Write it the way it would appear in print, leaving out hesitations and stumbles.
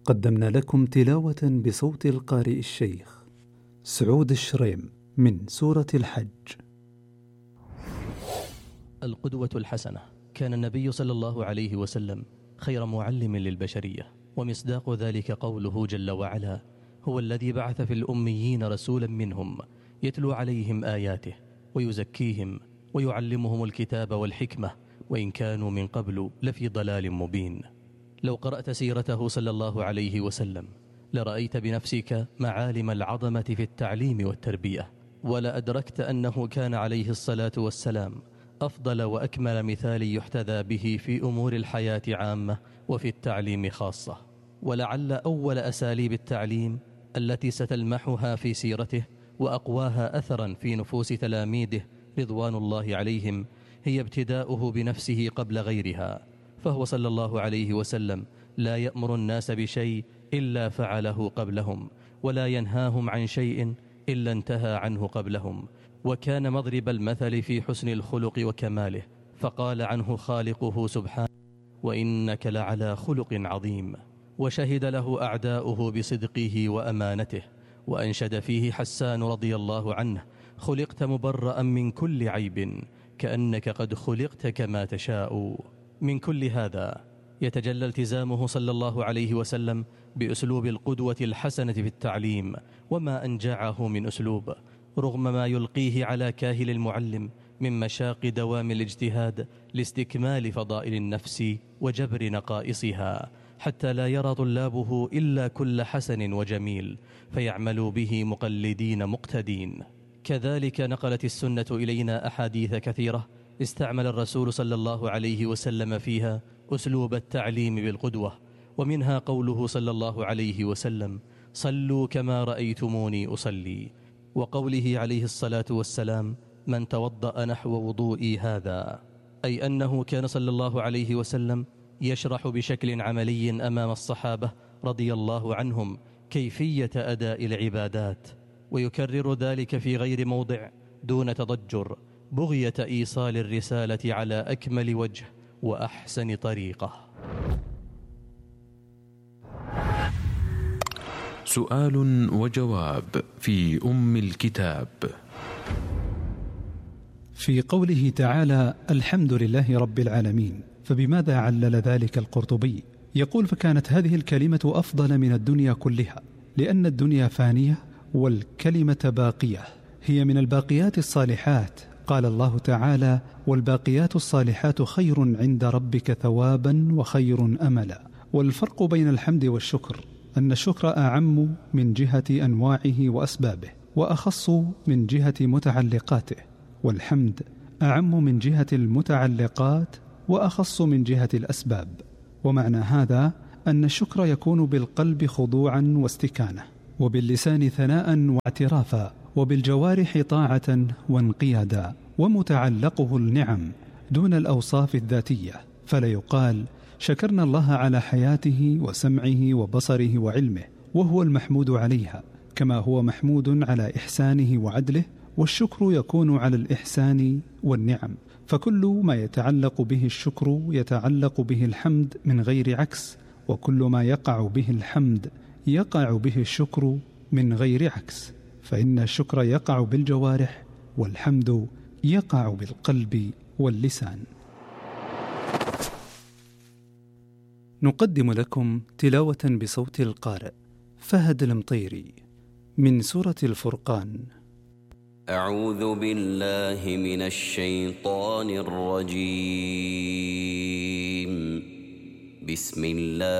قدمنا لكم تلاوة بصوت القارئ الشيخ سعود الشريم من سورة الحج. القدوة الحسنة. كان النبي صلى الله عليه وسلم خير معلم للبشرية، ومصداق ذلك قوله جل وعلا: هو الذي بعث في الأميين رسولا منهم يتلو عليهم آياته ويزكيهم ويعلمهم الكتاب والحكمة وإن كانوا من قبل لفي ضلال مبين. لو قرأت سيرته صلى الله عليه وسلم لرأيت بنفسك معالم العظمة في التعليم والتربية، ولأدركت أنه كان عليه الصلاة والسلام أفضل وأكمل مثال يحتذى به في أمور الحياة عامة وفي التعليم خاصة. ولعل أول أساليب التعليم التي ستلمحها في سيرته وأقواها أثرا في نفوس تلاميذه رضوان الله عليهم هي ابتداؤه بنفسه قبل غيرها، فهو صلى الله عليه وسلم لا يأمر الناس بشيء إلا فعله قبلهم، ولا ينهاهم عن شيء إلا انتهى عنه قبلهم، وكان مضرب المثل في حسن الخلق وكماله، فقال عنه خالقه سبحانه: وإنك لعلى خلق عظيم. وشهد له أعداؤه بصدقه وأمانته، وأنشد فيه حسان رضي الله عنه: خلقت مبرأ من كل عيب كأنك قد خلقت كما تشاء. من كل هذا يتجلى التزامه صلى الله عليه وسلم بأسلوب القدوة الحسنة في التعليم، وما أنجعه من أسلوب رغم ما يلقيه على كاهل المعلم من مشاق دوام الاجتهاد لاستكمال فضائل النفس وجبر نقائصها، حتى لا يرى طلابه إلا كل حسن وجميل فيعملوا به مقلدين مقتدين. كذلك نقلت السنة إلينا أحاديث كثيرة استعمل الرسول صلى الله عليه وسلم فيها أسلوب التعليم بالقدوة، ومنها قوله صلى الله عليه وسلم: صلوا كما رأيتموني أصلي، وقوله عليه الصلاة والسلام: من توضأ نحو وضوئي هذا، أي أنه كان صلى الله عليه وسلم يشرح بشكل عملي أمام الصحابة رضي الله عنهم كيفية أداء العبادات، ويكرر ذلك في غير موضع دون تضجر، بغية إيصال الرسالة على أكمل وجه وأحسن طريقة. سؤال وجواب في أم الكتاب. في قوله تعالى: الحمد لله رب العالمين، فبماذا علل ذلك القرطبي؟ يقول: فكانت هذه الكلمة أفضل من الدنيا كلها، لأن الدنيا فانية والكلمة باقية، هي من الباقيات الصالحات. قال الله تعالى: والباقيات الصالحات خير عند ربك ثوابا وخير أملا. والفرق بين الحمد والشكر أن الشكر أعم من جهة أنواعه وأسبابه، وأخص من جهة متعلقاته، والحمد أعم من جهة المتعلقات وأخص من جهة الأسباب. ومعنى هذا أن الشكر يكون بالقلب خضوعا واستكانة، وباللسان ثناء واعترافا، وبالجوارح طاعة وانقيادا، ومتعلقه النعم دون الأوصاف الذاتية، فلا يقال شكرنا الله على حياته وسمعه وبصره وعلمه، وهو المحمود عليها، كما هو محمود على إحسانه وعدله، والشكر يكون على الإحسان والنعم، فكل ما يتعلق به الشكر يتعلق به الحمد من غير عكس، وكل ما يقع به الحمد يقع به الشكر من غير عكس، فإن الشكر يقع بالجوارح والحمد يقع بالقلب واللسان. نقدم لكم تلاوة بصوت القارئ فهد المطيري من سورة الفرقان. أعوذ بالله من الشيطان الرجيم. بسم الله